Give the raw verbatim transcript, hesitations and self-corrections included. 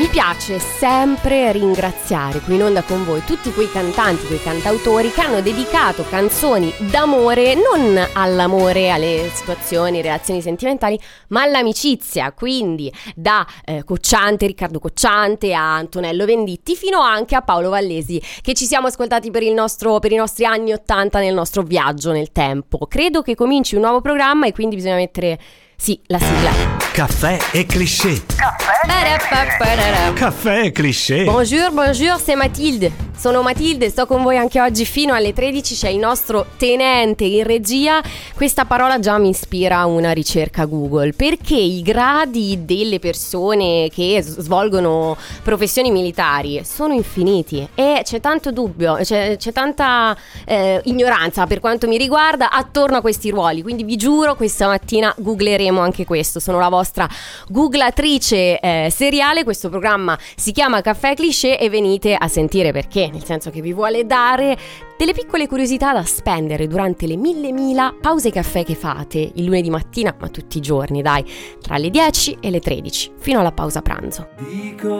Mi piace sempre ringraziare qui in onda con voi tutti quei cantanti, quei cantautori che hanno dedicato canzoni d'amore non all'amore, alle situazioni, relazioni sentimentali, ma all'amicizia. Quindi da eh, Cocciante, Riccardo Cocciante, a Antonello Venditti, fino anche a Paolo Vallesi, che ci siamo ascoltati per il nostro, per i nostri anni ottanta nel nostro viaggio nel tempo. Credo che cominci un nuovo programma e quindi bisogna mettere, sì, la sigla. Caffè e cliché. Caffè. Caffè e cliché. Bonjour, bonjour, c'est Mathilde. Sono Matilde, sto con voi anche oggi fino alle tredici. C'è il nostro tenente in regia. Questa parola già mi ispira a una ricerca Google, perché i gradi delle persone che svolgono professioni militari sono infiniti e c'è tanto dubbio, c'è, c'è tanta eh, ignoranza per quanto mi riguarda attorno a questi ruoli. Quindi vi giuro, questa mattina googleremo anche questo. Sono la vostra googlatrice eh, seriale. Questo programma si chiama Caffè Cliché e venite a sentire perché, nel senso che vi vuole dare delle piccole curiosità da spendere durante le mille mila pause caffè che fate il lunedì mattina, ma tutti i giorni, dai, tra le dieci e le tredici fino alla pausa pranzo. Dico